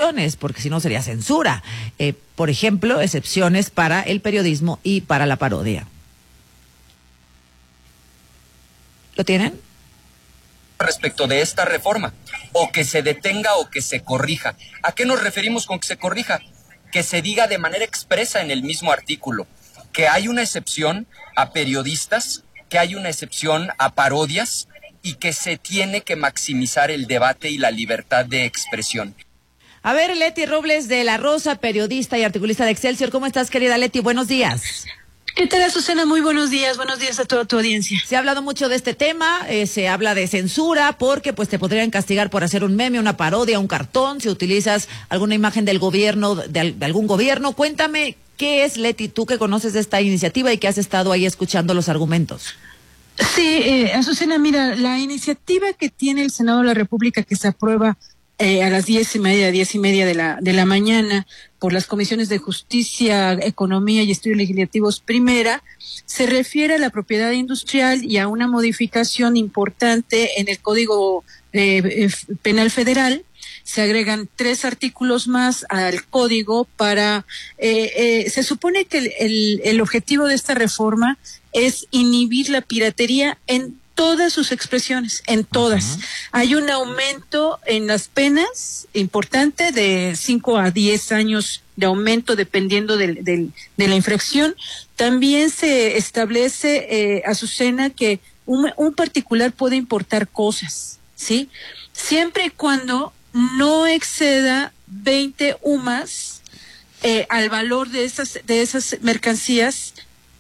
excepciones, porque si no sería censura. Por ejemplo, excepciones para el periodismo y para la parodia. ¿Lo tienen? Respecto de esta reforma, o que se detenga o que se corrija. ¿A qué nos referimos con que se corrija? Que se diga de manera expresa en el mismo artículo que hay una excepción a periodistas, que hay una excepción a parodias y que se tiene que maximizar el debate y la libertad de expresión. A ver, Leti Robles de La Rosa, periodista y articulista de Excelsior. ¿Cómo estás, querida Leti? Buenos días. ¿Qué tal, Azucena? Muy buenos días a toda tu audiencia. Se ha hablado mucho de este tema, se habla de censura porque pues te podrían castigar por hacer un meme, una parodia, un cartón, si utilizas alguna imagen del gobierno, de algún gobierno. Cuéntame, ¿qué es, Leti, tú que conoces de esta iniciativa y que has estado ahí escuchando los argumentos? Sí, Azucena, mira, la iniciativa que tiene el Senado de la República que se aprueba a las 10:30 de la mañana por las comisiones de Justicia, Economía y Estudios Legislativos primera, se refiere a la propiedad industrial y a una modificación importante en el Código Penal Federal. Se agregan 3 artículos más al código para, se supone que el objetivo de esta reforma es inhibir la piratería en todas sus expresiones, en todas. Uh-huh. Hay un aumento en las penas importante de 5 a 10 años de aumento dependiendo de la infracción. También se establece, Azucena, que un particular puede importar cosas, ¿sí? Siempre y cuando no exceda 20 UMAS al valor de esas mercancías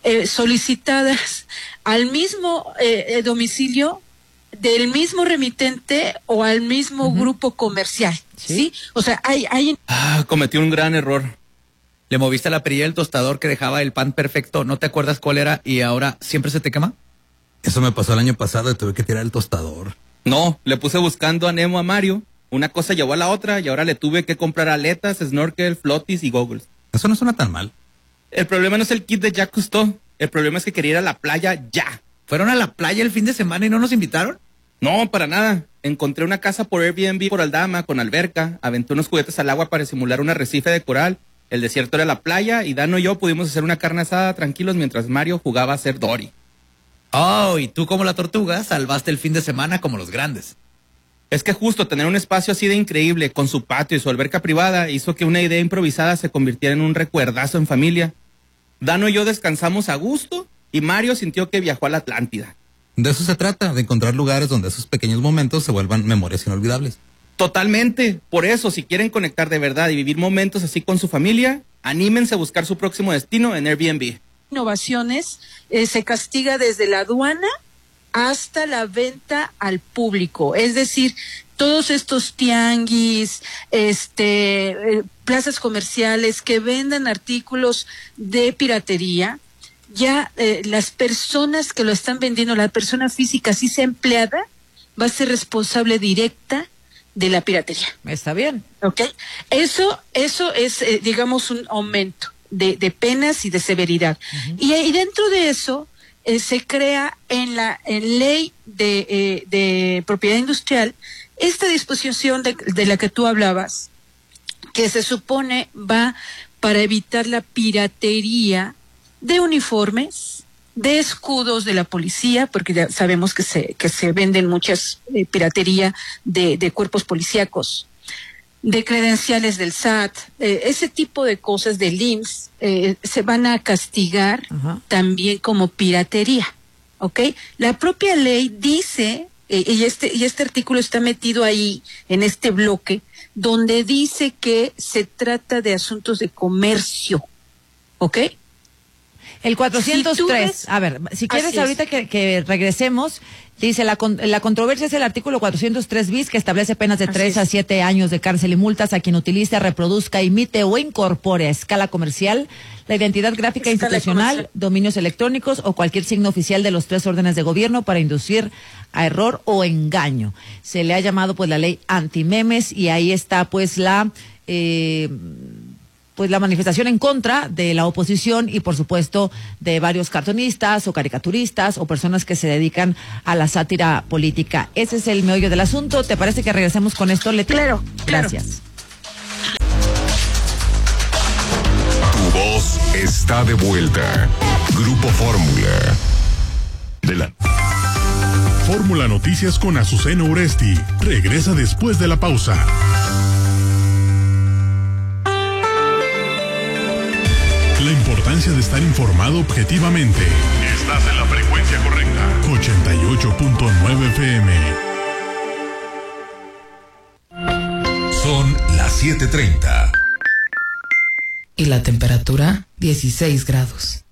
solicitadas al mismo domicilio del mismo remitente o al mismo grupo comercial, ¿sí? O sea, hay... Cometí un gran error. Le moviste la perilla del tostador que dejaba el pan perfecto, ¿no te acuerdas cuál era y ahora siempre se te quema? Eso me pasó el año pasado y tuve que tirar el tostador. No, le puse buscando a Nemo a Mario. Una cosa llevó a la otra y ahora le tuve que comprar aletas, snorkel, flotis y goggles. Eso no suena tan mal. El problema no es el kit de Jacques Cousteau. El problema es que quería ir a la playa ya. ¿Fueron a la playa el fin de semana y no nos invitaron? No, para nada. Encontré una casa por Airbnb por Aldama, con alberca. Aventé unos juguetes al agua para simular un arrecife de coral. El desierto era la playa y Dano y yo pudimos hacer una carne asada tranquilos mientras Mario jugaba a ser Dory. Oh, y tú como la tortuga salvaste el fin de semana como los grandes. Es que justo tener un espacio así de increíble, con su patio y su alberca privada, hizo que una idea improvisada se convirtiera en un recuerdazo en familia. Dano y yo descansamos a gusto y Mario sintió que viajó a la Atlántida. De eso se trata, de encontrar lugares donde esos pequeños momentos se vuelvan memorias inolvidables. Totalmente. Por eso, si quieren conectar de verdad y vivir momentos así con su familia, anímense a buscar su próximo destino en Airbnb. Innovaciones se castiga desde la aduana hasta la venta al público. Es decir, todos estos tianguis, plazas comerciales que vendan artículos de piratería, ya las personas que lo están vendiendo, la persona física, si sea empleada, va a ser responsable directa de la piratería. Está bien. ¿Ok? Eso es, digamos, un aumento de penas y de severidad. Uh-huh. Y dentro de eso se crea en ley de propiedad industrial esta disposición de la que tú hablabas, que se supone va para evitar la piratería de uniformes, de escudos de la policía, porque ya sabemos que se venden muchas piratería de cuerpos policíacos, de credenciales del SAT, ese tipo de cosas del IMSS, se van a castigar también como piratería, ¿ok? La propia ley dice, y este artículo está metido ahí, en este bloque, donde dice que se trata de asuntos de comercio, ¿ok? El 403, a ver, si quieres ahorita que regresemos, dice la controversia es el artículo 403 bis que establece penas de 3 a 7 años de cárcel y multas a quien utilice, reproduzca, imite o incorpore a escala comercial la identidad gráfica institucional, dominios electrónicos o cualquier signo oficial de los 3 órdenes de gobierno para inducir a error o engaño. Se le ha llamado pues la ley antimemes y ahí está pues la manifestación en contra de la oposición y por supuesto de varios cartonistas o caricaturistas o personas que se dedican a la sátira política. Ese es el meollo del asunto. ¿Te parece que regresemos con esto, Leti? Claro. Gracias. está de vuelta. Grupo Fórmula. Fórmula Noticias con Azucena Uresti regresa después de la pausa. La importancia de estar informado objetivamente. Estás en la frecuencia correcta. 88.9 FM. Son las 7:30. Y la temperatura, 16 grados.